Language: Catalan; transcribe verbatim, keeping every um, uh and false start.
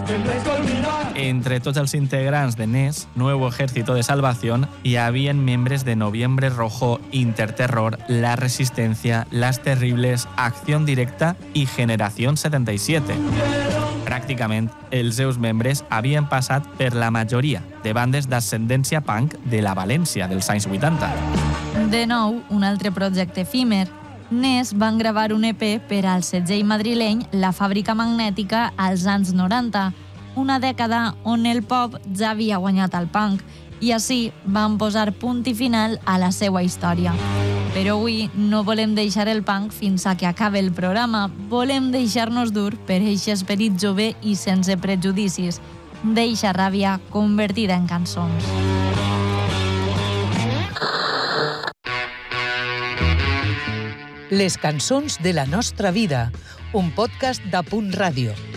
Entre tots els integrants de N E S, Nuevo Ejército de Salvación, hi havia membres de Noviembre Rojo, Interterror, La Resistencia, Las Terribles, Acción Directa i Generación setenta y siete. Pràcticament, els seus membres havien passat per la majoria de bandes d'ascendència punk de la València dels anys vuitanta. De nou, un altre projecte efímer. N E S van gravar un E P per al segell madrileny La Fàbrica Magnètica als anys noranta, una dècada on el pop ja havia guanyat el punk, i així van posar punt i final a la seva història. Però avui no volem deixar el punk fins a que acabe el programa, volem deixar-nos dur per eixe esperit jove i sense prejudicis, d'eixa ràbia convertida en cançons. Les cançons de la nostra vida, un podcast d'Apunt Ràdio.